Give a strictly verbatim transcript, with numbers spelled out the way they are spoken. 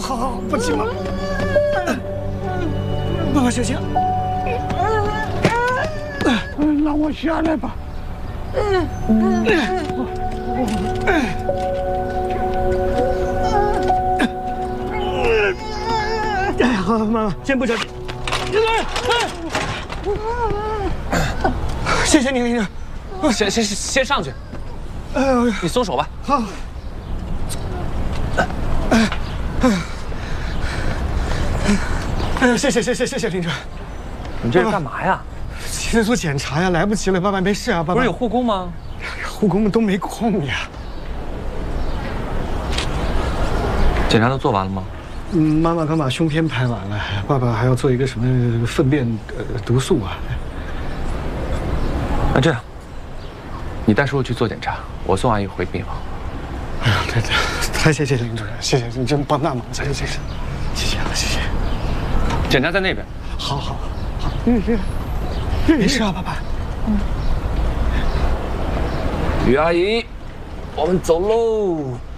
好好，不急嘛。爸爸小心。 让我下来吧。嗯嗯。 哎，好，妈妈，先不着急。谢谢你，领着。 先先先上去。 哎呦， 你松手吧。 好。哎哎哎呦，谢谢谢谢谢谢领着。 你这是干嘛呀？ 起来做检查呀，来不及了，爸爸没事啊，爸爸。 不是有护工吗？ 护工们都没空呀。 检查都做完了吗？ 嗯，妈妈刚把胸片拍完了，爸爸还要做一个什么粪便呃毒素啊。 那这样，你带叔叔去做检查，我送阿姨回病房。 哎呀，对对，太谢谢林主任，谢谢你真帮大忙，谢谢谢谢，谢谢啊，谢谢。 检查在那边。 好好好，嗯是，没事啊，爸爸。嗯。 于阿姨，我们走喽。